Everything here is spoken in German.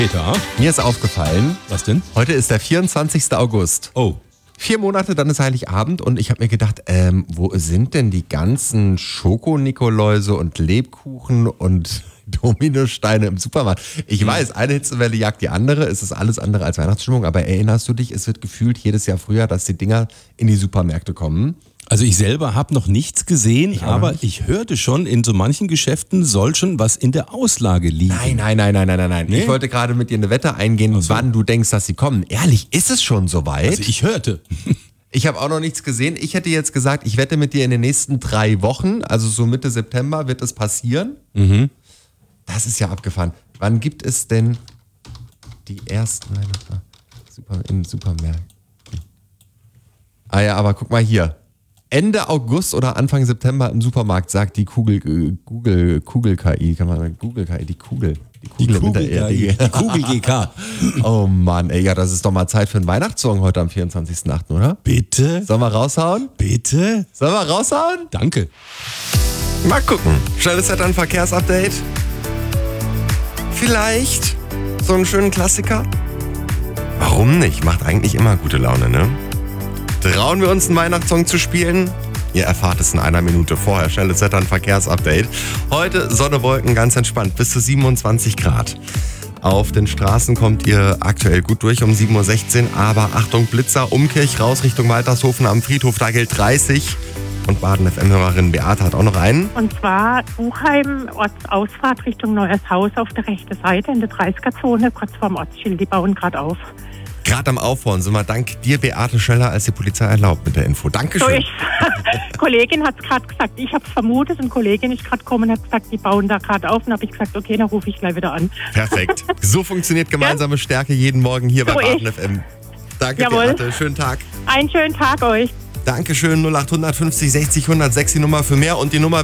Peter, Mir ist aufgefallen, was denn? heute ist der 24. August. Oh, 4 Monate, dann ist Heiligabend und ich habe mir gedacht, wo sind denn die ganzen Schoko-Nikoläuse und Lebkuchen und Dominosteine im Supermarkt? Ich weiß, eine Hitzewelle jagt die andere, es ist alles andere als Weihnachtsstimmung, aber erinnerst du dich, es wird gefühlt jedes Jahr früher, dass die Dinger in die Supermärkte kommen? also ich selber habe noch nichts gesehen, aber ich hörte schon, in so manchen Geschäften soll schon was in der Auslage liegen. Nein. Nee? Ich wollte gerade mit dir eine Wette eingehen, wann du denkst, dass sie kommen. Ehrlich, ist es schon soweit? Also ich hörte. Ich habe auch noch nichts gesehen. Ich hätte jetzt gesagt, ich wette mit dir in den nächsten 3 Wochen, also so Mitte September wird es passieren. Das ist ja abgefahren. Wann gibt es denn die ersten in Supermärkten? Ah ja, aber guck mal hier. Ende August oder Anfang September im Supermarkt sagt die Kugel-KI, kann man sagen, Google-KI, die Kugel im Internet. Die Kugel GK. Oh Mann, ey, ja, das ist doch mal Zeit für einen Weihnachtssong heute am 24.8., oder? Bitte? Sollen wir raushauen? Bitte? Sollen wir raushauen? Danke. Mal gucken. Schnelles Wetter, ein Verkehrsupdate. Vielleicht so einen schönen Klassiker? Warum nicht? Macht eigentlich immer gute Laune, ne? Trauen wir uns einen Weihnachtssong zu spielen? Ihr erfahrt es in einer Minute vorher. Schnelles Wetter, ein Verkehrsupdate. Heute Sonne, Wolken, ganz entspannt. Bis zu 27 Grad. Auf den Straßen kommt ihr aktuell gut durch um 7.16 Uhr. Aber Achtung, Blitzer, Umkirch raus Richtung Waltershofen am Friedhof. Da gilt 30. Und Baden-FM-Hörerin Beate hat auch noch einen. Und zwar Buchheim, Ortsausfahrt Richtung Neues Haus auf der rechten Seite in der 30er-Zone, kurz vorm Ortsschild. Die bauen gerade auf. Gerade am Aufbauen sind wir dank dir, Beate, schneller als die Polizei erlaubt mit der Info. Dankeschön. So Kollegin hat es gerade gesagt, ich habe es vermutet, eine Kollegin ist gerade gekommen und hat gesagt, die bauen da gerade auf. Und habe ich gesagt, okay, dann rufe ich gleich wieder an. Perfekt. So funktioniert gemeinsame Stärke jeden Morgen hier bei So Baden FM. Danke, Jawohl. Beate. Schönen Tag. Einen schönen Tag euch. Dankeschön. 0800 50 60 106 die Nummer für mehr und die Nummer